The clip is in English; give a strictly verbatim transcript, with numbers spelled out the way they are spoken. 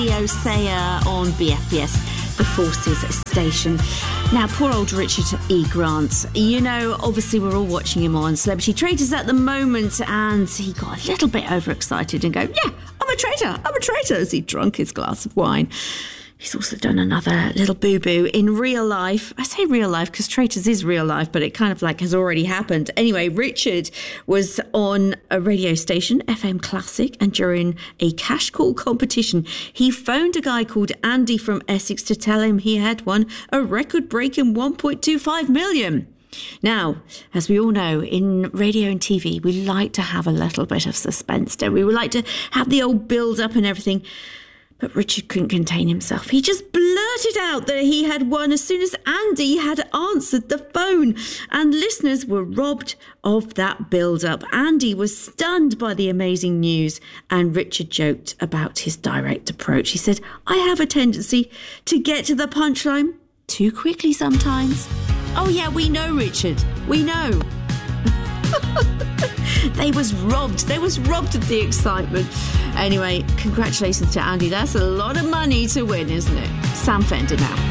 Leo Sayer on B F B S, the Forces station. Now, poor old Richard E. Grant. You know, obviously we're all watching him on Celebrity Traitors at the moment, and he got a little bit overexcited and go, yeah, I'm a traitor, I'm a traitor, as he drank his glass of wine. He's also done another little boo-boo in real life. I say real life because Traitors is real life, but it kind of like has already happened. Anyway, Richard was on a radio station, F M Classic, and during a cash call competition, he phoned a guy called Andy from Essex to tell him he had won a record-breaking one point two five million. Now, as we all know, in radio and T V, we like to have a little bit of suspense, don't we? We like to have the old build-up and everything. But Richard couldn't contain himself. He just blurted out that he had won as soon as Andy had answered the phone. And listeners were robbed of that build-up. Andy was stunned by the amazing news. And Richard joked about his direct approach. He said, I have a tendency to get to the punchline too quickly sometimes. Oh, yeah, we know, Richard. We know. They was robbed. They was robbed of the excitement. Anyway, congratulations to Andy. That's a lot of money to win, isn't it? Sam Fender now.